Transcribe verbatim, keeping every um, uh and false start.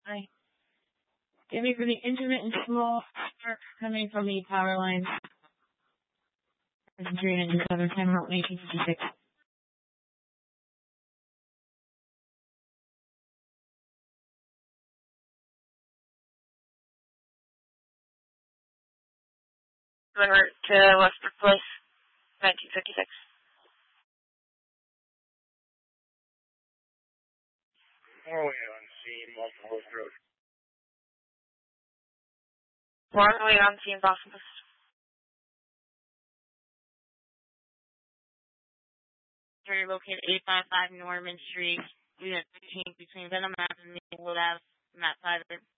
Hi. Give me for the intermittent small spark coming from the power lines. three ninety-seven, time out, eighteen fifty-six. Convert to Westbrook Place, nineteen fifty-six. Norway on scene, Boston Post Road. Norway on scene, Boston Post. You're located eight five five Norman Street, Unit fifteen, between Venom Ave and Wood Ave, Map five.